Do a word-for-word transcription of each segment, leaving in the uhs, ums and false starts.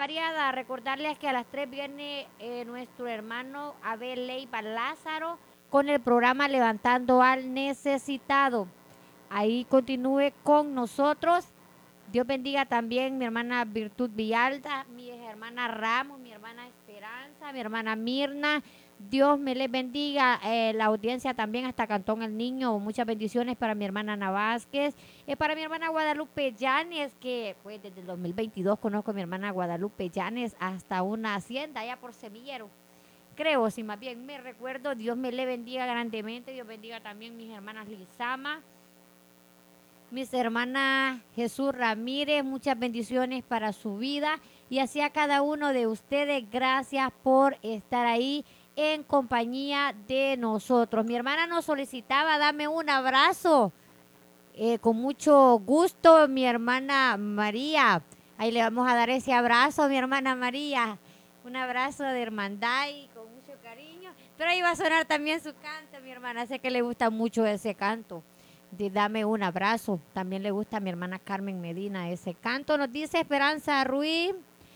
variada. Recordarles que a las tres viene eh, nuestro hermano Abel Leiva Lázaro con el programa Levantando al Necesitado. Ahí continúe con nosotros. Dios bendiga también mi hermana Virtud Villalta, mi hermana Ramos, mi hermana Esperanza, mi hermana Mirna. Dios me les bendiga, eh, la audiencia también hasta Cantón El Niño. Muchas bendiciones para mi hermana Ana Vázquez, eh, para mi hermana Guadalupe Llanes, que pues desde el dos mil veintidós conozco a mi hermana Guadalupe Llanes hasta una hacienda allá por Semillero. Creo, si más bien me recuerdo, Dios me le bendiga grandemente. Dios bendiga también mis hermanas Lizama, mis hermanas Jesús Ramírez, muchas bendiciones para su vida y así a cada uno de ustedes, gracias por estar ahí en compañía de nosotros. Mi hermana nos solicitaba, dame un abrazo, eh, con mucho gusto, mi hermana María. Ahí le vamos a dar ese abrazo a mi hermana María, un abrazo de hermandad y con mucho cariño, pero ahí va a sonar también su canto, mi hermana, sé que le gusta mucho ese canto. De dame un abrazo. También le gusta a mi hermana Carmen Medina ese canto. Nos dice Esperanza Ruiz,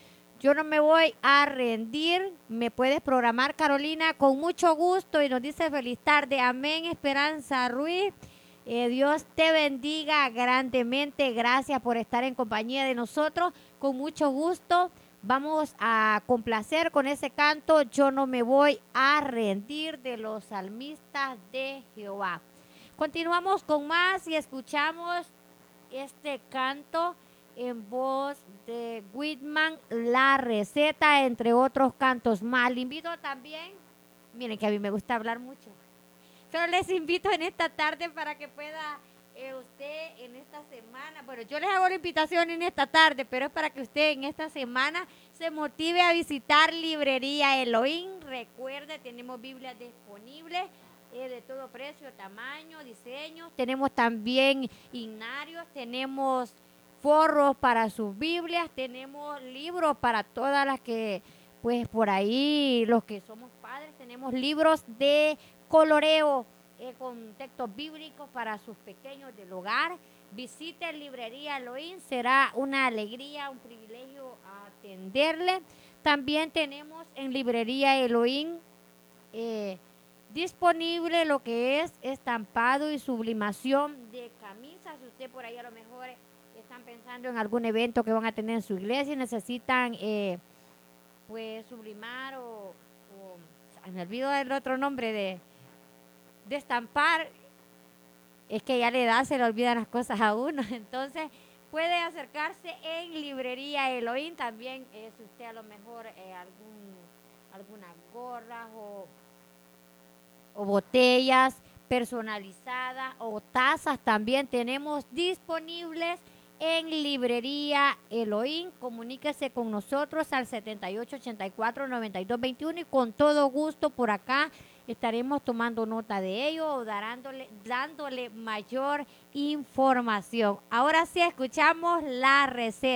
yo no me voy a rendir. ¿Me puedes programar, Carolina? Con mucho gusto. Y nos dice feliz tarde. Amén, Esperanza Ruiz. Eh, Dios te bendiga grandemente. Gracias por estar en compañía de nosotros. Con mucho gusto. Vamos a complacer con ese canto. Yo no me voy a rendir, de los salmistas de Jehová. Continuamos con más y escuchamos este canto en voz de Whitman, La Receta, entre otros cantos más. Le invito también, miren que a mí me gusta hablar mucho, pero les invito en esta tarde para que pueda eh, usted en esta semana, bueno, yo les hago la invitación en esta tarde, pero es para que usted en esta semana se motive a visitar Librería Elohim. Recuerde, tenemos Biblias disponibles. Eh, de todo precio, tamaño, diseño. Tenemos también hignarios, tenemos forros para sus Biblias, tenemos libros para todas las que, pues por ahí, los que somos padres, tenemos libros de coloreo eh, con textos bíblicos para sus pequeños del hogar. Visite Librería Elohim, será una alegría, un privilegio atenderle. También tenemos en Librería Elohim eh, disponible lo que es estampado y sublimación de camisas. Si usted por ahí a lo mejor están pensando en algún evento que van a tener en su iglesia y necesitan eh, pues sublimar o, o me olvido del otro nombre de, de estampar, es que ya le da, se le olvidan las cosas a uno. Entonces puede acercarse en Librería Elohim. También eh, si usted a lo mejor eh, algún, algunas gorras o o botellas personalizadas o tazas también tenemos disponibles en Librería Elohim. Comuníquese con nosotros al setenta y ocho ochenta y cuatro noventa y dos veintiuno y con todo gusto por acá estaremos tomando nota de ello o dándole, dándole mayor información. Ahora sí escuchamos la receta.